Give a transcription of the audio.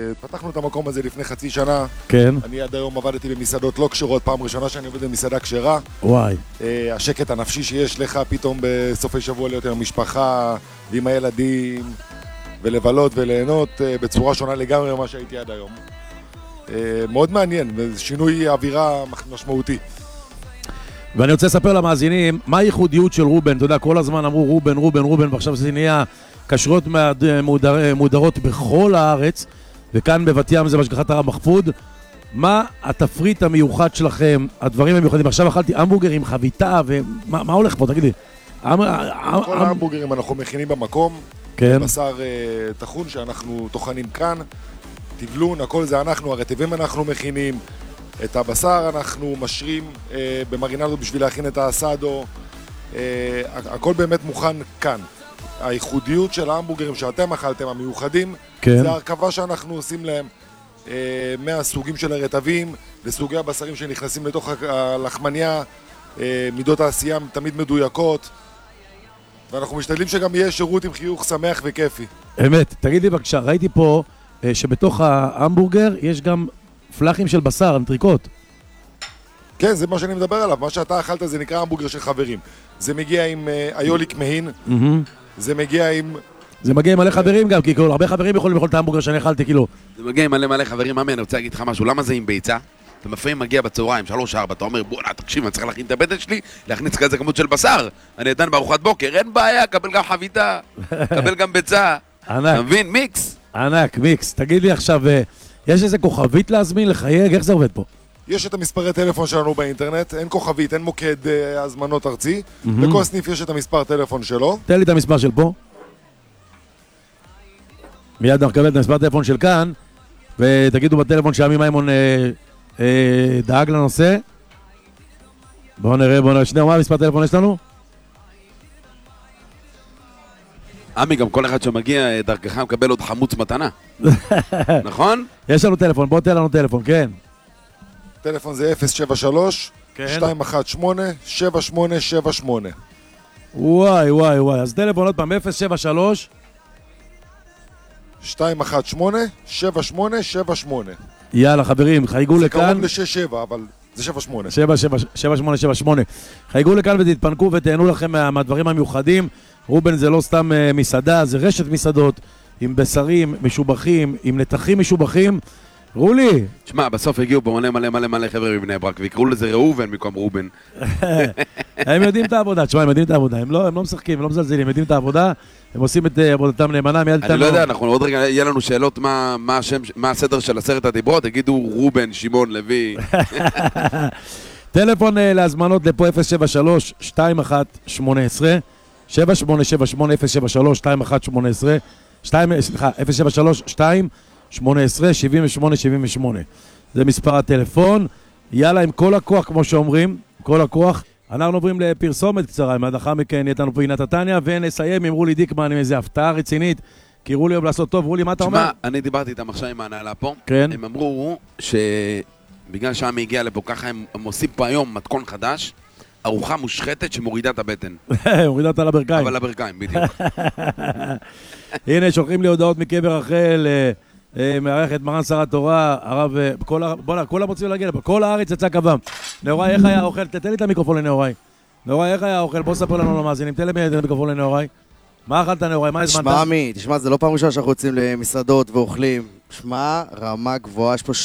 פתחנו את המקום הזה לפני חצי שנה. כן. אני עד היום עבדתי במסעדות לא כשרות, פעם ראשונה שאני עובד במסעדה כשרה. וואי. השקט הנפשי שיש לך פתאום בסופי שבוע להיות עם משפחה ועם הילדים, ולבלות וליהנות בצורה שונה לגמרי ממה שהייתי עד היום. מאוד מעניין, שינוי אווירה משמעותי. ואני רוצה לספר למאזינים, מה הייחודיות של רובן? אתה יודע, כל הזמן אמרו רובן, רובן, רובן, ועכשיו זה נהיה כשרויות מודרות בכל הארץ, וכאן בבת ים זה בהשגחת הרב מחפוד. מה התפריט המיוחד שלכם, הדברים המיוחדים? עכשיו אכלתי המבורגר עם חביתה, ומה הולך פה? תגידי. כל ההמבורגרים אנחנו מכינים במקום, כן. בשר טחון שאנחנו טוחנים כאן, טבלון, הכל זה אנחנו, הרטבים אנחנו מכינים, את הבשר אנחנו משרים במרינדות בשביל להכין את האסדו, הכל באמת מוכן כאן. הייחודיות של ההמבורגרים שאתם אכלתם, המיוחדים, כן. זה ההרכבה שאנחנו עושים להם, מהסוגים של הרטבים לסוגי הבשרים שנכנסים לתוך הלחמניה, מידות העשייה תמיד מדויקות, ואנחנו משתדלים שגם יהיה שירות עם חיוך שמח וכיפי. אמת, תגיד לי בבקשה, ראיתי פה שבתוך ההמבורגר יש גם פלחים של בשר, אנטריקוט. כן, זה מה שאני מדבר עליו, מה שאתה אכלת זה נקרא המבורגר של חברים. זה מגיע עם איוליק מהין, זה מגיע עם... זה מגיע עם מלא חברים גם, כי הרבה חברים יכולים לאכול את ההמבורגר שאני אכלתי, כאילו. זה מגיע עם מלא חברים, מאמי, אני רוצה להגיד לך משהו, למה זה עם ביצה? אתה מפעים מגיע בצהריים, 3-4, אתה אומר, בוא, תקשיב, אני צריך להכין את הבטן שלי, להכניס כזה כמות של בשר. אני עדיין בארוחת בוקר, אין בעיה, קבל גם חביתה, קבל גם ביצה. אתה מבין? מיקס. ענק, מיקס. תגיד לי עכשיו, יש איזה כוכבית להזמין, לחייג, איך זה עובד פה? יש את המספרי טלפון שלנו באינטרנט, אין כוכבית, אין מוקד הזמנות ארצי. בכל סניף יש את המספר טלפון שלו. תן לי את המספר של פה. מיד נקבל את המספר טלפון של כאן, ותגידו בטלפון שעמי מימון דאג לנושא. בואו נראה, שנייה, מה המספר טלפון יש לנו? עמי, גם כל אחד שמגיע דרכך מקבל עוד חמוץ מתנה. נכון? יש לנו טלפון, בוא תן לנו טלפון, כן. טלפון זה 073-218-7878. וואי, אז טלפון עוד פעם, 073-218-7878. יאללה חברים, חייגו לכאן. זה קרוב ל-6-7, אבל זה 78. 7878. חייגו לכאן ותתפנקו ותהנו לכם מהדברים המיוחדים. רובן זה לא סתם מסעדה, זה רשת מסעדות עם בשרים משובחים, עם נתחים משובחים. רולי. תשמע, בסוף הגיעו פה מלא חבר'ה מבני ברק, ויקראו לזה ראובן במקום רובן. הם יודעים את העבודה, תשמע, הם יודעים את העבודה, הם לא משחקים, הם לא מזלזלים, הם יודעים את העבודה, הם עושים את עבודתם נאמנה, מיד איתנו. אני לא יודע, אנחנו עוד רגע, יהיה לנו שאלות מה הסדר של 10 הדיברות, תגידו רובן, שמעון, לוי. טלפון להזמנות לפה 073-2118, 7878-073-2118, 073-218-7878. זה מספר הטלפון. יאללה, עם כל הכוח, כמו שאומרים, כל הכוח. אנחנו עוברים לפרסומת קצרה, מיד לאחר מכן יהיה לנו פה עינת התניה, ונסיים עם רולי דיקמן עם איזו הפתעה רצינית, כי רולי אוהב לעשות טוב. רולי, מה אתה אומר? תשמע, אני דיברתי איתם עכשיו עם ההנהלה פה, כן. הם אמרו שבגלל שעמי הגיע לפה ככה, הם עושים פה היום מתכון חדש, ארוחה מושחתת שמורידה את הבטן. מורידה אותה לברכיים. אבל לברכיים, בדיוק. הנה, שולחים לי הודעות מקבר רחל, מערכת מרן שר התורה, הרב, כל המוצאים להגיע לפה, כל הארץ יצא קבם. נאורי, איך היה האוכל? תתן לי את המיקרופון לנאורי. נאורי, איך היה האוכל? בוא ספר לנו למאזינים, תן לי את המיקרופון לנאורי. מה אכלת נאורי? מה הזמנת? תשמע, זה לא פעם ראשונה שאנחנו יוצאים למסעדות ואוכלים. תשמע, רמה גבוהה, יש פה